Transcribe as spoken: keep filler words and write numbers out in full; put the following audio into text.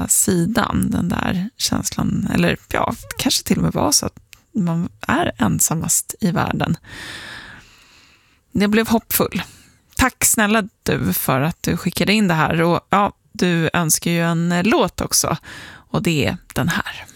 andra sidan, den där känslan, eller ja, kanske till och med var så att man är ensammast i världen. Det blev hoppfull. Tack snälla du för att du skickade in det här, och ja, du önskar ju en låt också, och det är den här.